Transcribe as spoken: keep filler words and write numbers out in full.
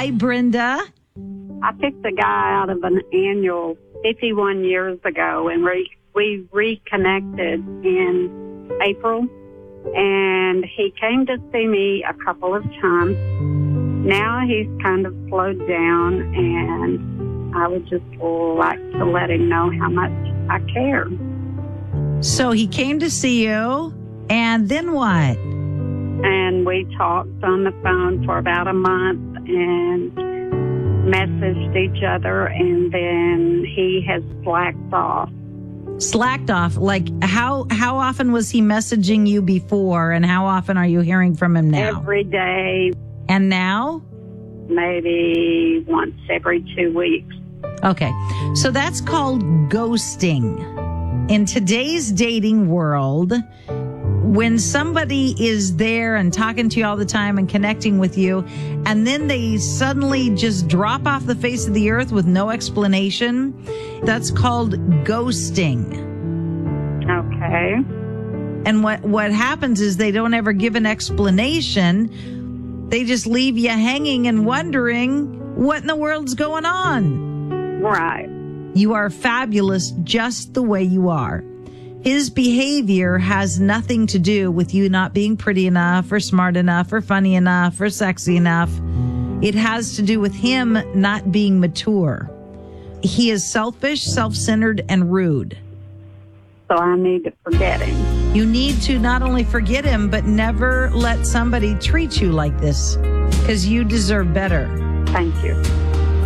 Hi, Brenda. I picked a guy out of an annual fifty-one years ago, and we, we reconnected in April, and he came to see me a couple of times. Now he's kind of slowed down, and I would just like to let him know how much I care. So he came to see you, and then what? And we talked on the phone for about a month and messaged each other, and then he has slacked off. Slacked off? Like, how how often was he messaging you before, and how often are you hearing from him now? Every day. And now? Maybe once every two weeks. Okay, so that's called ghosting. In today's dating world, when somebody is there and talking to you all the time and connecting with you, and then they suddenly just drop off the face of the earth with no explanation, that's called ghosting. Okay. And what, what happens is they don't ever give an explanation. They just leave you hanging and wondering what in the world's going on. Right. You are fabulous just the way you are. His behavior has nothing to do with you not being pretty enough or smart enough or funny enough or sexy enough. It has to do with him not being mature. He is selfish, self-centered, and rude. So I need to forget him. You need to not only forget him, but never let somebody treat you like this, because you deserve better. Thank you.